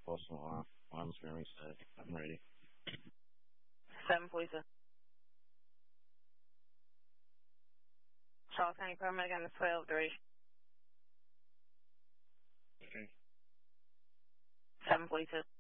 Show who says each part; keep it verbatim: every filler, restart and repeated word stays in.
Speaker 1: false alarm. Alarm's been reset. I'm ready.
Speaker 2: seven forty-seven. Charles County paramedic on the twelve duration.
Speaker 1: Okay.
Speaker 2: seven forty-two.